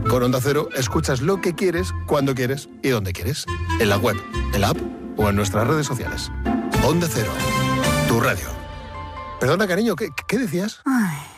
Con Onda Cero escuchas lo que quieres, cuando quieres y donde quieres. En la web, en la app o en nuestras redes sociales. Onda Cero, tu radio. Perdona, cariño, ¿qué decías? Ay,